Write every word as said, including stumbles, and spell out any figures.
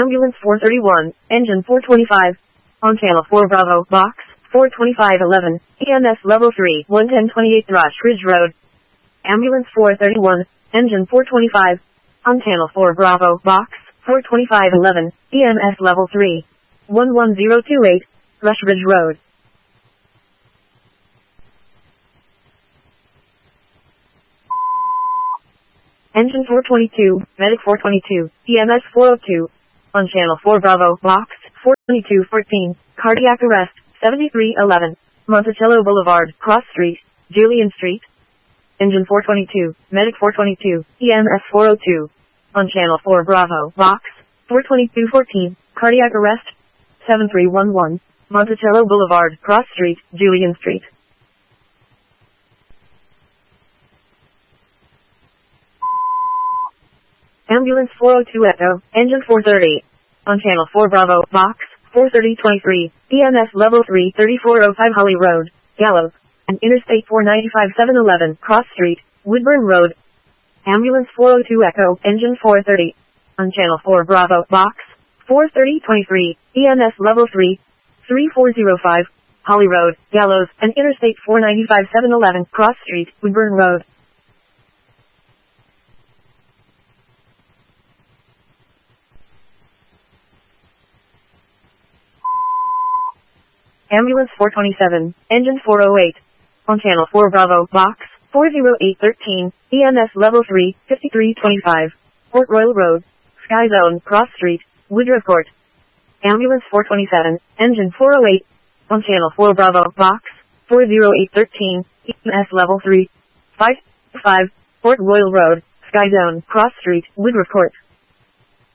Ambulance four thirty-one, engine four twenty-five. On channel four Bravo, box, four twenty-five eleven, E M S level three, one ten twenty-eight Thrush Ridge Road. Ambulance four thirty-one, engine four twenty-five. On channel four Bravo, box, four twenty-five eleven, E M S level three, one one zero two eight, Thrush Ridge Road. Engine four twenty-two, Medic four twenty-two, E M S four oh two. On channel four Bravo, box, four twenty-two fourteen, cardiac arrest, seventy-three eleven, Monticello Boulevard, Cross Street, Julian Street. Engine four twenty-two, Medic four twenty-two, E M S four oh two. On channel four Bravo, box, four twenty-two fourteen, cardiac arrest, seven three one one, Monticello Boulevard, Cross Street, Julian Street. Ambulance four oh two Echo, engine four thirty. On channel four Bravo, box, four thirty twenty-three, E M S level three, thirty-four oh five Holly Road, Gallows, and Interstate four ninety-five seven eleven, Cross Street, Woodburn Road. Ambulance four oh two Echo, engine four thirty. On channel four Bravo, box, four thirty twenty-three, E M S level three, thirty-four oh five, Holly Road, Gallows, and Interstate four ninety-five seven eleven, Cross Street, Woodburn Road. Ambulance four twenty-seven, engine four oh eight. On channel four Bravo, box, four oh eight thirteen, E M S level three, fifty-three twenty-five, Port Royal Road, Sky Zone, Cross Street, Woodruff Court. Ambulance four twenty-seven, engine four oh eight. On channel four Bravo, box, four oh eight thirteen, E M S level three, five five, Port Royal Road, Sky Zone, Cross Street, Woodruff Court.